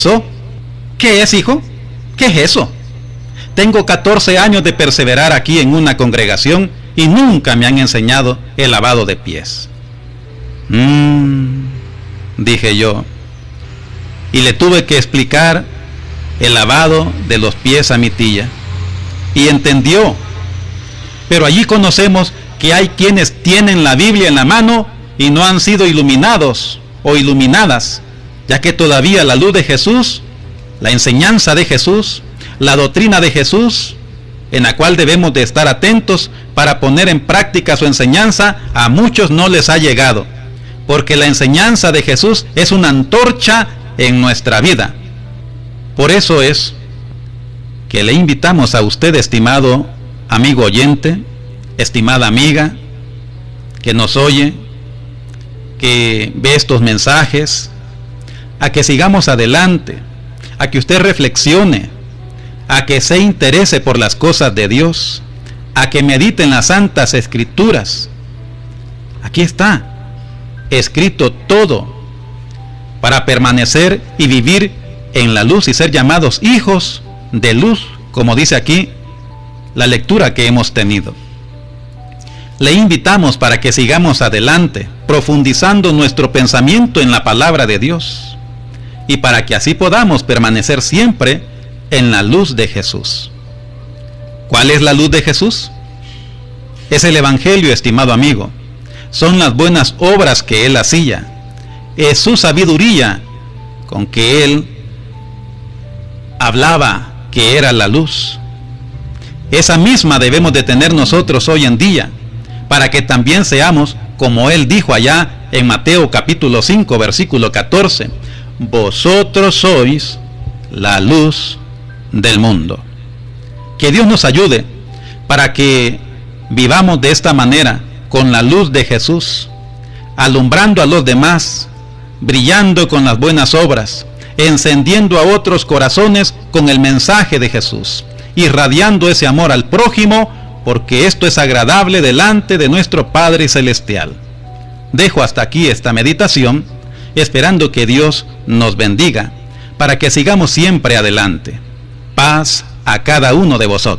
¿Eso? ¿Qué es, hijo? ¿Qué es eso? Tengo 14 años de perseverar aquí en una congregación y nunca me han enseñado el lavado de pies. Dije yo, y le tuve que explicar el lavado de los pies a mi tía, y entendió. Pero allí conocemos que hay quienes tienen la Biblia en la mano y no han sido iluminados o iluminadas, ya que todavía la luz de Jesús, la enseñanza de Jesús, la doctrina de Jesús, en la cual debemos de estar atentos para poner en práctica su enseñanza, a muchos no les ha llegado, porque la enseñanza de Jesús es una antorcha en nuestra vida. Por eso es que le invitamos a usted, estimado amigo oyente, estimada amiga, que nos oye, que ve estos mensajes, a que sigamos adelante, a que usted reflexione, a que se interese por las cosas de Dios, a que medite en las santas escrituras. Aquí está escrito todo para permanecer y vivir en la luz y ser llamados hijos de luz, como dice aquí la lectura que hemos tenido. Le invitamos para que sigamos adelante, profundizando nuestro pensamiento en la palabra de Dios, y para que así podamos permanecer siempre en la luz de Jesús. ¿Cuál es la luz de Jesús? Es el Evangelio, estimado amigo. Son las buenas obras que Él hacía. Es su sabiduría con que Él hablaba, que era la luz. Esa misma debemos de tener nosotros hoy en día, para que también seamos como Él dijo allá en Mateo capítulo 5, versículo 14. Vosotros sois la luz del mundo. Que Dios nos ayude para que vivamos de esta manera, con la luz de Jesús, alumbrando a los demás, brillando con las buenas obras, encendiendo a otros corazones con el mensaje de Jesús, irradiando ese amor al prójimo, porque esto es agradable delante de nuestro Padre Celestial. Dejo hasta aquí esta meditación, esperando que Dios nos bendiga, para que sigamos siempre adelante. Paz a cada uno de vosotros.